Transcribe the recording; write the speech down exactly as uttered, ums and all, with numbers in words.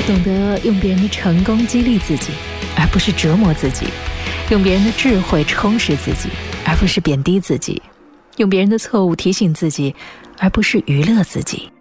懂得用别人的成功激励自己，而不是折磨自己；用别人的智慧充实自己，而不是贬低自己；用别人的错误提醒自己，而不是娱乐自己。